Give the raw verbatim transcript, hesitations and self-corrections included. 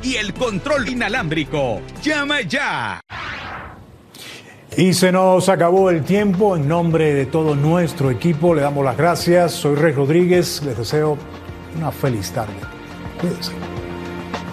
y el control inalámbrico. ¡Llama ya! Y se nos acabó el tiempo. En nombre de todo nuestro equipo le damos las gracias. Soy Rey Rodríguez. Les deseo una feliz tarde. Cuídense.